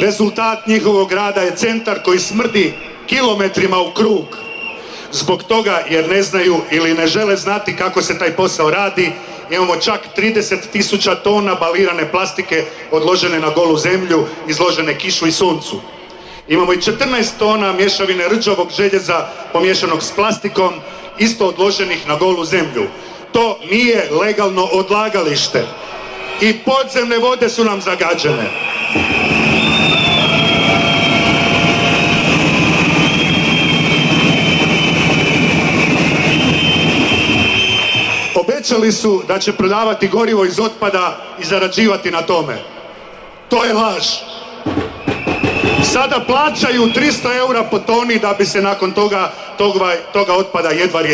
Rezultat njihovog rada je centar koji smrdi kilometrima u krug. Zbog toga jer ne znaju ili ne žele znati kako se taj posao radi, imamo čak 30.000 tona balirane plastike odložene na golu zemlju, izložene kišu i suncu. Imamo i 14 tona mješavine rđavog željeza pomiješanog s plastikom, isto odloženih na golu zemlju. To nije legalno odlagalište i podzemne vode su nam zagađene. Obećali su da će prodavati gorivo iz otpada i zarađivati na tome. To je laž. Sada plaćaju 300 € po toni da bi se nakon toga otpada jedva riješili.